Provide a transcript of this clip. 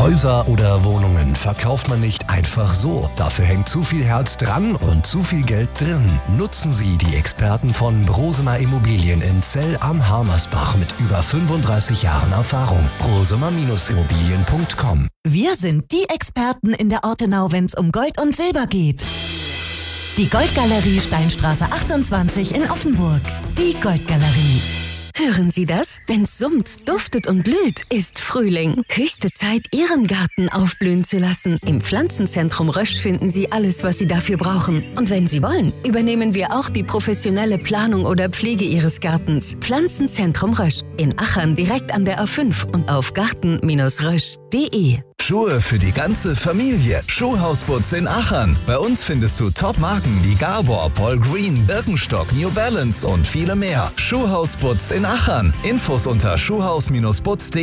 Häuser oder Wohnungen verkauft man nicht einfach so. Dafür hängt zu viel Herz dran und zu viel Geld drin. Nutzen Sie die Experten von Brosemer Immobilien in Zell am Harmersbach mit über 35 Jahren Erfahrung. brosemer-immobilien.com. Wir sind die Experten in der Ortenau, wenn es um Gold und Silber geht. Die Goldgalerie Steinstraße 28 in Offenburg. Die Goldgalerie. Hören Sie das? Wenn's summt, duftet und blüht, ist Frühling. Höchste Zeit, Ihren Garten aufblühen zu lassen. Im Pflanzenzentrum Rösch finden Sie alles, was Sie dafür brauchen. Und wenn Sie wollen, übernehmen wir auch die professionelle Planung oder Pflege Ihres Gartens. Pflanzenzentrum Rösch. In Achern direkt an der A5 und auf garten-rösch.de. Schuhe für die ganze Familie. Schuhhausputz in Achern. Bei uns findest du Top-Marken wie Gabor, Paul Green, Birkenstock, New Balance und viele mehr. Schuhhausputz in Achern. Infos unter schuhhaus-putz.de.